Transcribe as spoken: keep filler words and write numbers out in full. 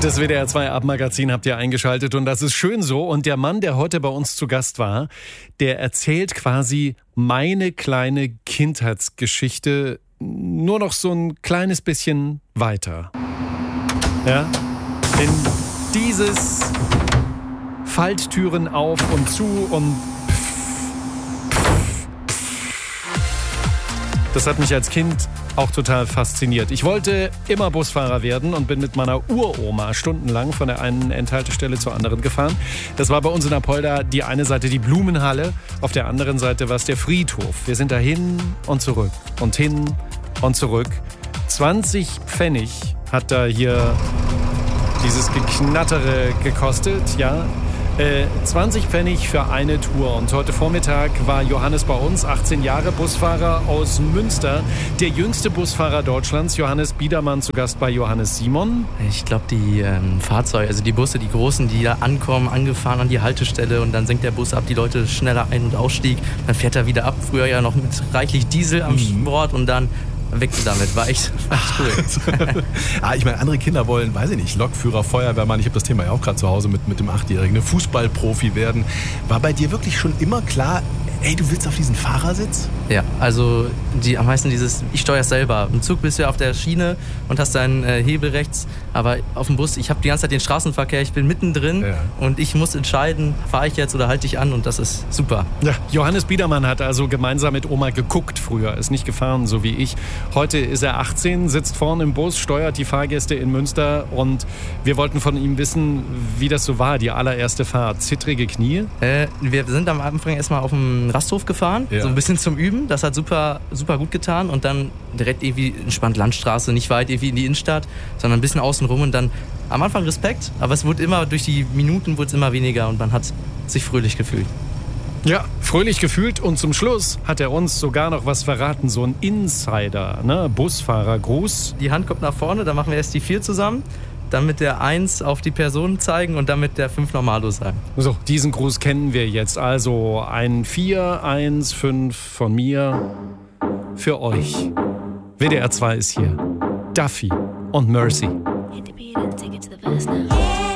Das W D R zwei Abendmagazin habt ihr eingeschaltet und das ist schön so. Und der Mann, der heute bei uns zu Gast war, der erzählt quasi meine kleine Kindheitsgeschichte nur noch so ein kleines bisschen weiter. Ja? In dieses Falttüren auf und zu und das hat mich als Kind auch total fasziniert. Ich wollte immer Busfahrer werden und bin mit meiner Uroma stundenlang von der einen Endhaltestelle zur anderen gefahren. Das war bei uns in Apolda die eine Seite die Blumenhalle, auf der anderen Seite war es der Friedhof. Wir sind da hin und zurück und hin und zurück. zwanzig Pfennig hat da hier dieses Geknattere gekostet, ja. Äh, zwanzig Pfennig für eine Tour. Und heute Vormittag war Johannes bei uns, achtzehn Jahre, Busfahrer aus Münster. Der jüngste Busfahrer Deutschlands, Johannes Biedermann, zu Gast bei Johannes Simon. Ich glaube, die ähm, Fahrzeuge, also die Busse, die großen, die da ankommen, angefahren an die Haltestelle und dann senkt der Bus ab, die Leute schneller ein- und ausstieg. Dann fährt er wieder ab. Früher ja noch mit reichlich Diesel am Mhm. Bord und dann weg damit. War echt, war echt cool. ah, ich meine, andere Kinder wollen, weiß ich nicht, Lokführer, Feuerwehrmann, ich habe das Thema ja auch gerade zu Hause mit, mit dem Achtjährigen, ne, Fußballprofi werden. War bei dir wirklich schon immer klar, ey, du willst auf diesen Fahrersitz? Ja, also die, am meisten dieses, ich steuere selber. Im Zug bist du ja auf der Schiene und hast deinen äh, Hebel rechts, aber auf dem Bus, ich habe die ganze Zeit den Straßenverkehr, ich bin mittendrin Ja. und ich muss entscheiden, fahre ich jetzt oder halte ich an und das ist super. Ja, Johannes Biedermann hat also gemeinsam mit Oma geguckt früher, ist nicht gefahren, so wie ich. Heute ist er achtzehn, sitzt vorne im Bus, steuert die Fahrgäste in Münster und wir wollten von ihm wissen, wie das so war, die allererste Fahrt. Zittrige Knie? Äh, wir sind am Anfang erstmal auf dem Rasthof gefahren, Ja. so ein bisschen zum Üben. Das hat super, super gut getan. Und dann direkt irgendwie entspannt Landstraße, nicht weit irgendwie in die Innenstadt, sondern ein bisschen außen rum. Und dann am Anfang Respekt, aber es wurde immer, durch die Minuten wurde es immer weniger und man hat sich fröhlich gefühlt. Ja, fröhlich gefühlt und zum Schluss hat er uns sogar noch was verraten, so ein Insider, ne? Busfahrergruß. Die Hand kommt nach vorne, dann machen wir erst die vier zusammen, dann mit der eins auf die Person zeigen und dann mit der fünf Normalo sagen. So, diesen Gruß kennen wir jetzt. Also ein vier, eins, fünf von mir für euch. W D R zwei ist hier. Duffy und Mercy. Hit the beat and take it to the verse now.